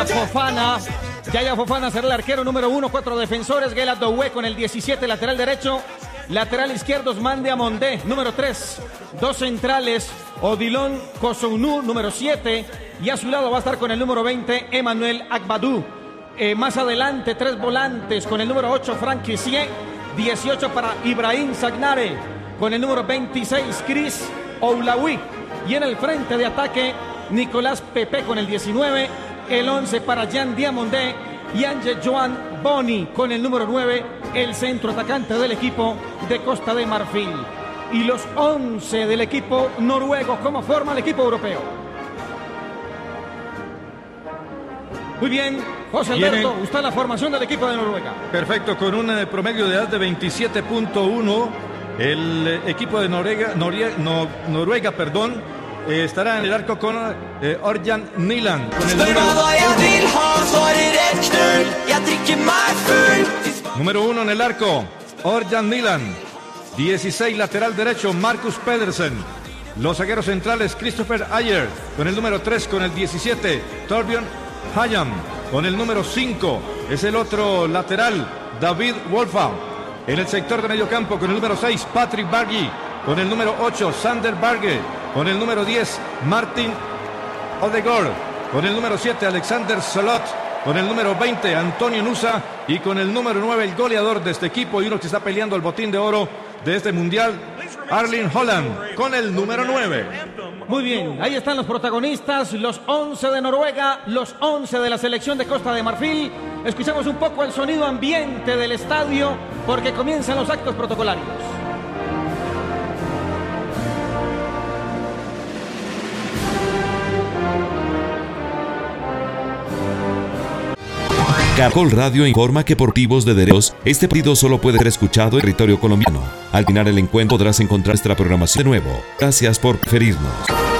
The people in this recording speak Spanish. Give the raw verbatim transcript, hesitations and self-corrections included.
Yaya Fofana. Yaya Fofana será el arquero número uno, cuatro defensores. Gela Doué con el diecisiete, lateral derecho. Lateral izquierdo, Mande Amondé, número tres. Dos centrales, Odilon Kosounou, número siete. Y a su lado va a estar con el número veinte, Emmanuel Agbadou. Eh, más adelante, tres volantes con el número ocho, Franck Kessié. dieciocho para Ibrahim Zagnare. Con el número veintiséis, Chris Oulaoui. Y en el frente de ataque, Nicolás Pepe con el diecinueve. El once para Jean Diamondé. Y Ange Joan Boni con el número nueve, el centro atacante del equipo de Costa de Marfil. Y los once del equipo noruego, ¿cómo forma el equipo europeo? Muy bien, José Alberto, Tienen... usted la formación del equipo de Noruega. Perfecto, con un eh, promedio de edad de veintisiete punto uno, el eh, equipo de Noruega, Noruega, no, Noruega perdón, eh, estará en el arco con eh, Ørjan Nyland. Con el número... número uno en el arco, Ørjan Nyland. dieciséis, lateral derecho, Marcus Pedersen. Los zagueros centrales, Christopher Ayer. Con el número tres, con el diecisiete, Torbjørn Hayam. Con el número cinco, es el otro lateral, David Wolfa. En el sector de medio campo, con el número seis, Patrick Bargi. Con el número ocho, Sander Barge. Con el número diez, Martin Odegaard. Con el número siete, Alexander Solot. Con el número veinte, Antonio Nusa. Y con el número nueve, el goleador de este equipo y uno que está peleando el botín de oro de este mundial, Erling Haaland, con el número nueve. Muy bien, ahí están los protagonistas, los once de Noruega, los once de la selección de Costa de Marfil. Escuchamos un poco el sonido ambiente del estadio porque comienzan los actos protocolarios. Caracol Radio informa que por motivos de derechos, este partido solo puede ser escuchado en territorio colombiano. Al final el encuentro podrás encontrar nuestra programación de nuevo. Gracias por preferirnos.